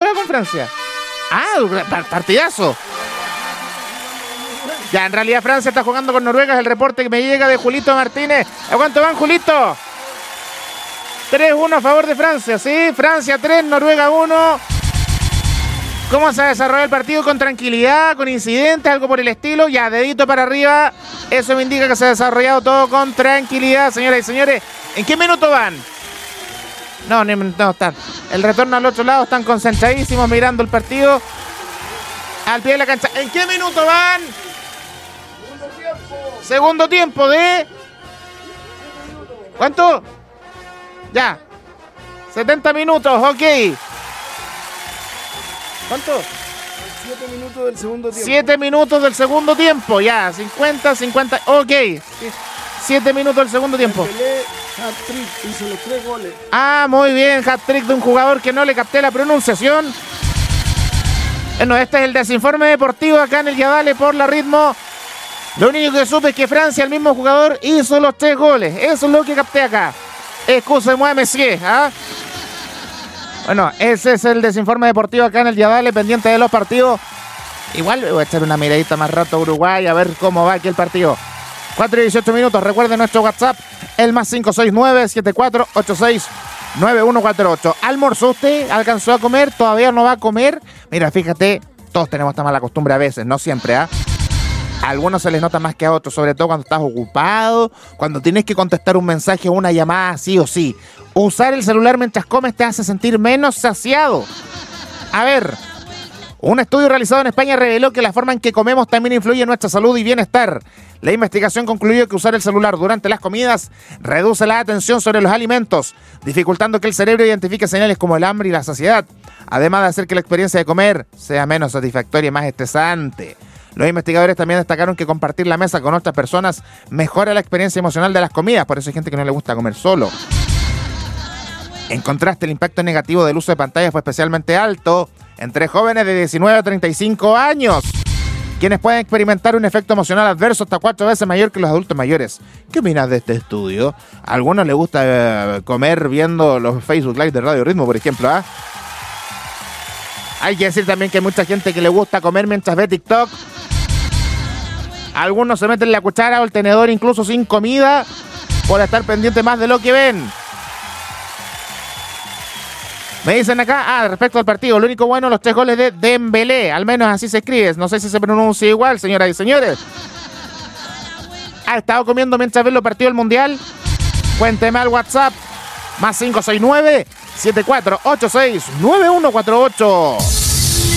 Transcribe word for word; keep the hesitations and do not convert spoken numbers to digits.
Noruega con Francia. Ah, partidazo. Ya, en realidad Francia está jugando con Noruega, es el reporte que me llega de Julito Martínez. ¿A cuánto van, Julito? tres uno a favor de Francia, ¿sí? Francia tres, Noruega uno. ¿Cómo se ha desarrollado el partido? Con tranquilidad, con incidentes, algo por el estilo. Ya, dedito para arriba. Eso me indica que se ha desarrollado todo con tranquilidad, señoras y señores. ¿En qué minuto van? No, no, no están. El retorno al otro lado, están concentradísimos mirando el partido. Al pie de la cancha. ¿En qué minuto van? Segundo tiempo. Segundo tiempo de... ¿Cuánto? Ya. setenta minutos, ok. ¿Cuánto? siete minutos del segundo tiempo. siete minutos del segundo tiempo, ya. cincuenta, cincuenta, ok. siete minutos del segundo tiempo. Pelé, hat-trick, hizo los tres goles. Ah, muy bien, hat-trick de un jugador que no le capté la pronunciación. Bueno, este es el desinforme deportivo acá en el Yadale por la Ritmo. Lo único que supe es que Francia, el mismo jugador, hizo los tres goles. Eso es lo que capté acá. Excusez-moi, monsieur, ¿ah? Bueno, ese es el desinforme deportivo acá en el Yadale, pendiente de los partidos. Igual voy a echar una miradita más rato a Uruguay a ver cómo va aquí el partido. cuatro y dieciocho minutos, recuerden nuestro WhatsApp, el más cinco seis nueve, siete cuatro ocho seis, nueve uno cuatro ocho. ¿Almorzó usted? ¿Alcanzó a comer? ¿Todavía no va a comer? Mira, fíjate, todos tenemos esta mala costumbre a veces, no siempre, ¿ah? ¿eh? A algunos se les nota más que a otros, sobre todo cuando estás ocupado, cuando tienes que contestar un mensaje o una llamada sí o sí. Usar el celular mientras comes te hace sentir menos saciado. A ver, un estudio realizado en España reveló que la forma en que comemos también influye en nuestra salud y bienestar. La investigación concluyó que usar el celular durante las comidas reduce la atención sobre los alimentos, dificultando que el cerebro identifique señales como el hambre y la saciedad, además de hacer que la experiencia de comer sea menos satisfactoria y más estresante. Los investigadores también destacaron que compartir la mesa con otras personas mejora la experiencia emocional de las comidas, por eso hay gente que no le gusta comer solo. En contraste, el impacto negativo del uso de pantallas fue especialmente alto entre jóvenes de diecinueve a treinta y cinco años, quienes pueden experimentar un efecto emocional adverso hasta cuatro veces mayor que los adultos mayores. ¿Qué opinas de este estudio? ¿A algunos les gusta eh, comer viendo los Facebook Live de Radio Ritmo, por ejemplo? ¿ah? Hay que decir también que hay mucha gente que le gusta comer mientras ve TikTok. Algunos se meten la cuchara o el tenedor incluso sin comida por estar pendiente más de lo que ven. Me dicen acá, ah, respecto al partido, lo único bueno, los tres goles de Dembélé, al menos así se escribe, no sé si se pronuncia igual, señoras y señores. ¿Ha estado comiendo mientras ven los partidos del Mundial? Cuénteme al WhatsApp, más cinco seis nueve, siete cuatro ocho seis, nueve uno cuatro ocho.